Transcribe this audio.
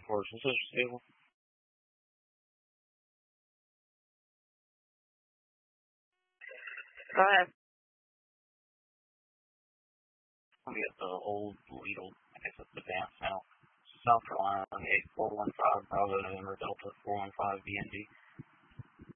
course. This is Stable. Go ahead. We got the old Lidl, I guess it's the dance now. South Carolina, 8415 Bravo November Delta 415 BND.